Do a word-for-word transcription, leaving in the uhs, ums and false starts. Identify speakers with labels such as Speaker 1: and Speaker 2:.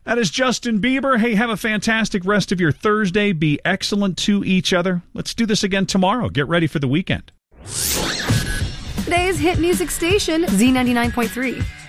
Speaker 1: That is Justin Bieber. Hey, have a fantastic rest of your Thursday. Be excellent to each other. Let's do this again tomorrow. Get ready for the weekend.
Speaker 2: Today's hit music station, Z ninety-nine point three.